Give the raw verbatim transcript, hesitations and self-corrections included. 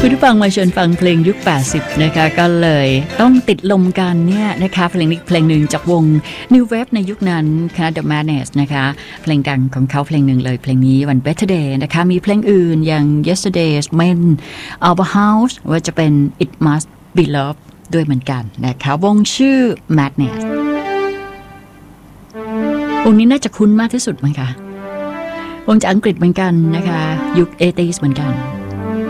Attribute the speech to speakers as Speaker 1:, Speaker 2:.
Speaker 1: คุณผู้ฟังมาชวนฟังเพลงยุคแปดสิบนะคะก็เลยต้องติดลมกันเนี่ยนะคะเพลงนี้เพลงหนึ่งจากวง New Wave ในยุคนั้นคณะ The Madness นะคะเพลงดังของเขาเพลงหนึ่งเลยเพลงนี้วัน Better Day นะคะมีเพลงอื่นอย่าง Yesterday's Men Our House ว่าจะเป็น It Must Be Love ด้วยเหมือนกันนะคะวงชื่อ Madness วงนี้น่าจะคุ้นมากที่สุดมั้งคะวงจากอังกฤษเหมือนกันนะคะยุค เอ ที เอส เหมือนกัน